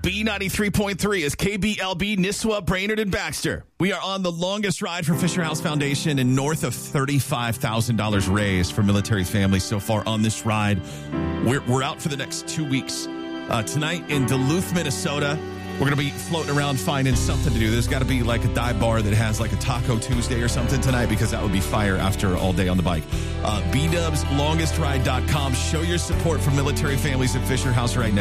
B93.3 is KBLB, Nisswa, Brainerd, and Baxter. We are on the longest ride for Fisher House Foundation and north of $35,000 raised for military families so far on this ride. We're out for the next 2 weeks. Tonight in Duluth, Minnesota, we're going to be floating around finding something to do. There's got to be like a dive bar that has like a Taco Tuesday or something tonight because that would be fire after all day on the bike. BDubsLongestRide.com. Show your support for military families at Fisher House right now.